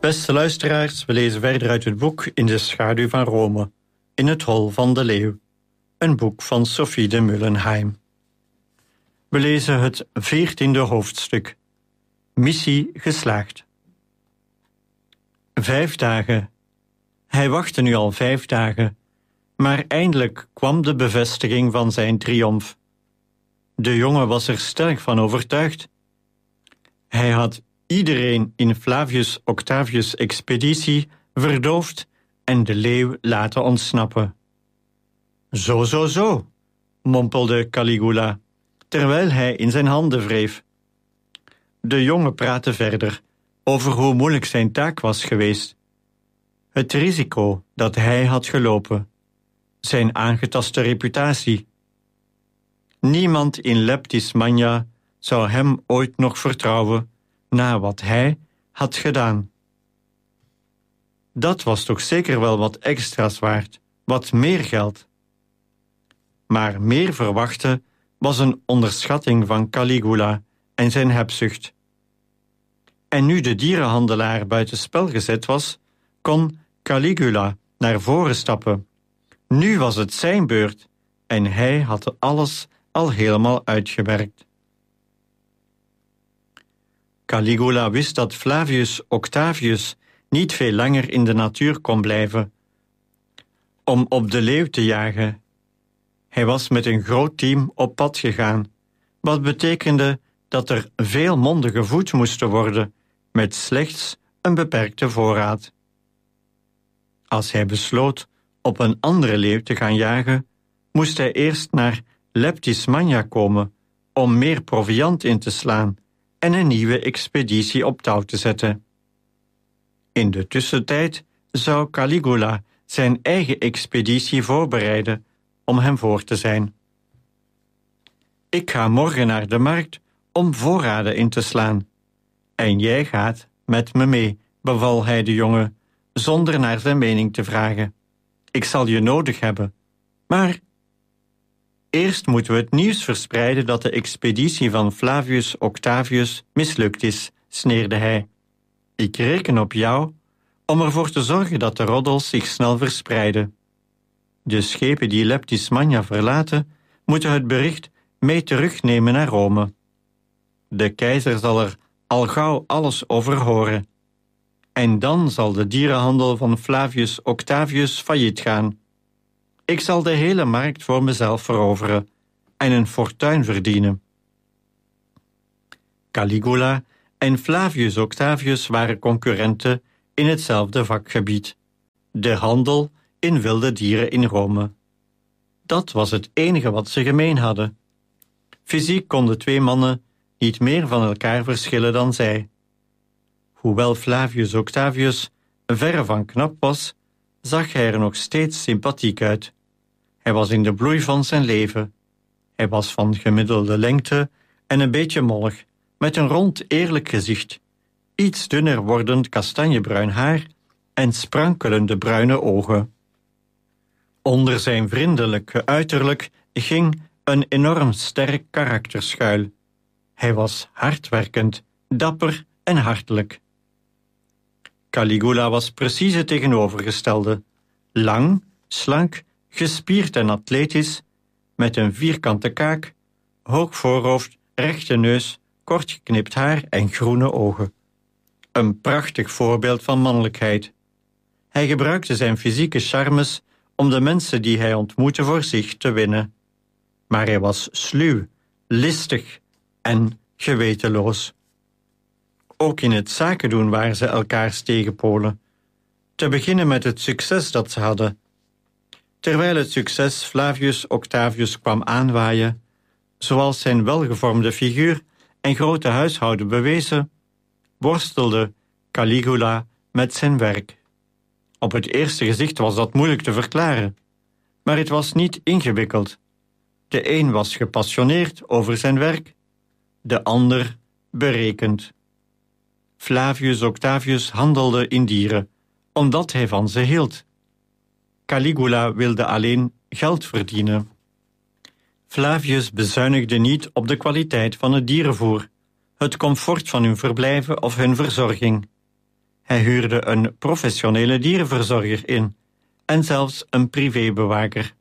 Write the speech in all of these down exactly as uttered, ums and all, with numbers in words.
Beste luisteraars, we lezen verder uit het boek In de schaduw van Rome, in het hol van de leeuw, een boek van Sophie de Mullenheim. We lezen het veertiende hoofdstuk. Missie geslaagd. Vijf dagen. Hij wachtte nu al vijf dagen, maar eindelijk kwam de bevestiging van zijn triomf. De jongen was er sterk van overtuigd. Hij had iedereen in Flavius Octavius' expeditie verdoofd en de leeuw laten ontsnappen. Zo, zo, zo, mompelde Caligula, terwijl hij in zijn handen wreef. De jongen praatte verder over hoe moeilijk zijn taak was geweest. Het risico dat hij had gelopen. Zijn aangetaste reputatie. Niemand in Leptis Magna zou hem ooit nog vertrouwen na wat hij had gedaan. Dat was toch zeker wel wat extra's waard, wat meer geld. Maar meer verwachten was een onderschatting van Caligula en zijn hebzucht. En nu de dierenhandelaar buitenspel gezet was, kon Caligula naar voren stappen. Nu was het zijn beurt en hij had alles al helemaal uitgewerkt. Caligula wist dat Flavius Octavius niet veel langer in de natuur kon blijven om op de leeuw te jagen. Hij was met een groot team op pad gegaan, wat betekende dat er veel monden gevoed moesten worden met slechts een beperkte voorraad. Als hij besloot op een andere leeuw te gaan jagen, moest hij eerst naar Leptis Magna komen om meer proviand in te slaan en een nieuwe expeditie op touw te zetten. In de tussentijd zou Caligula zijn eigen expeditie voorbereiden om hem voor te zijn. Ik ga morgen naar de markt om voorraden in te slaan. En jij gaat met me mee, beval hij de jongen, zonder naar zijn mening te vragen. Ik zal je nodig hebben, maar eerst moeten we het nieuws verspreiden dat de expeditie van Flavius Octavius mislukt is, sneerde hij. Ik reken op jou om ervoor te zorgen dat de roddels zich snel verspreiden. De schepen die Leptis Magna verlaten, moeten het bericht mee terugnemen naar Rome. De keizer zal er al gauw alles over horen. En dan zal de dierenhandel van Flavius Octavius failliet gaan. Ik zal de hele markt voor mezelf veroveren en een fortuin verdienen. Caligula en Flavius Octavius waren concurrenten in hetzelfde vakgebied, de handel in wilde dieren in Rome. Dat was het enige wat ze gemeen hadden. Fysiek konden twee mannen niet meer van elkaar verschillen dan zij. Hoewel Flavius Octavius verre van knap was, zag hij er nog steeds sympathiek uit. Hij was in de bloei van zijn leven. Hij was van gemiddelde lengte en een beetje mollig, met een rond eerlijk gezicht, iets dunner wordend kastanjebruin haar en sprankelende bruine ogen. Onder zijn vriendelijke uiterlijk ging een enorm sterk karakter schuil. Hij was hardwerkend, dapper en hartelijk. Caligula was precies het tegenovergestelde. Lang, slank, gespierd en atletisch, met een vierkante kaak, hoog voorhoofd, rechte neus, kort geknipt haar en groene ogen. Een prachtig voorbeeld van mannelijkheid. Hij gebruikte zijn fysieke charmes om de mensen die hij ontmoette voor zich te winnen. Maar hij was sluw, listig en gewetenloos. Ook in het zaken doen waren ze elkaars tegenpolen. Te beginnen met het succes dat ze hadden. Terwijl het succes Flavius Octavius kwam aanwaaien, zoals zijn welgevormde figuur en grote huishouden bewezen, worstelde Caligula met zijn werk. Op het eerste gezicht was dat moeilijk te verklaren, maar het was niet ingewikkeld. De een was gepassioneerd over zijn werk, de ander berekend. Flavius Octavius handelde in dieren, omdat hij van ze hield. Caligula wilde alleen geld verdienen. Flavius bezuinigde niet op de kwaliteit van het dierenvoer, het comfort van hun verblijven of hun verzorging. Hij huurde een professionele dierenverzorger in en zelfs een privébewaker.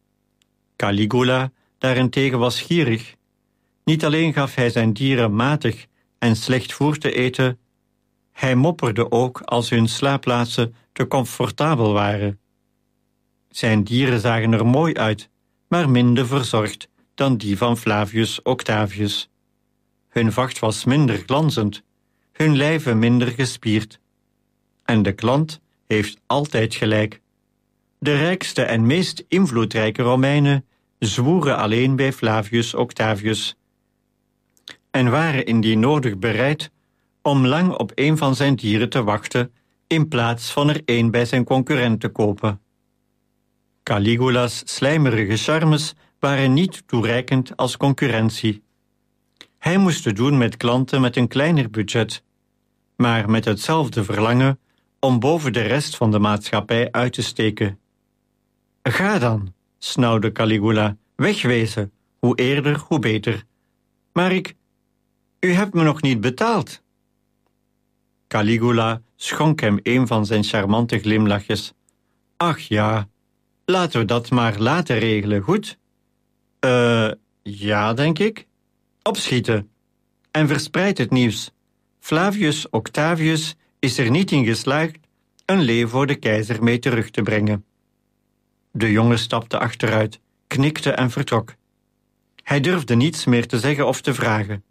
Caligula daarentegen was gierig. Niet alleen gaf hij zijn dieren matig en slecht voer te eten, hij mopperde ook als hun slaapplaatsen te comfortabel waren. Zijn dieren zagen er mooi uit, maar minder verzorgd dan die van Flavius Octavius. Hun vacht was minder glanzend, hun lijven minder gespierd. En de klant heeft altijd gelijk. De rijkste en meest invloedrijke Romeinen zwoeren alleen bij Flavius Octavius en waren indien nodig bereid om lang op een van zijn dieren te wachten in plaats van er één bij zijn concurrent te kopen. Caligula's slijmerige charmes waren niet toereikend als concurrentie. Hij moest te doen met klanten met een kleiner budget, maar met hetzelfde verlangen om boven de rest van de maatschappij uit te steken. Ga dan, snauwde Caligula, wegwezen, hoe eerder, hoe beter. Maar ik, u hebt me nog niet betaald. Caligula schonk hem een van zijn charmante glimlachjes. Ach ja, laten we dat maar later regelen, goed? Eh, uh, ja, denk ik. Opschieten. En verspreid het nieuws. Flavius Octavius is er niet in geslaagd een leeuw voor de keizer mee terug te brengen. De jongen stapte achteruit, knikte en vertrok. Hij durfde niets meer te zeggen of te vragen.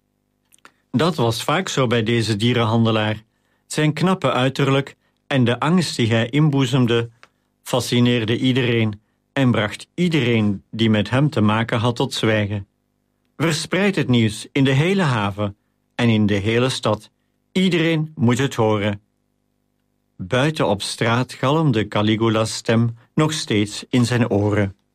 Dat was vaak zo bij deze dierenhandelaar. Zijn knappe uiterlijk en de angst die hij inboezemde fascineerde iedereen en bracht iedereen die met hem te maken had tot zwijgen. Verspreid het nieuws in de hele haven en in de hele stad. Iedereen moet het horen. Buiten op straat galmde Caligula's stem nog steeds in zijn oren.